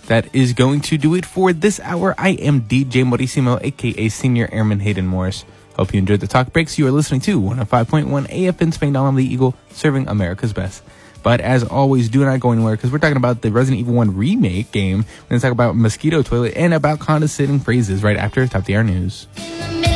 that is going to do it for this hour. I am DJ Morissimo, aka Senior Airman Hayden Morris. Hope you enjoyed the talk breaks. You are listening to 105.1 AFN Spain Down, the Eagle, serving America's best. But as always, do not go anywhere because we're talking about the Resident Evil 1 remake game. We're going to talk about Mosquito Toilet and about condescending phrases right after Top the Hour News.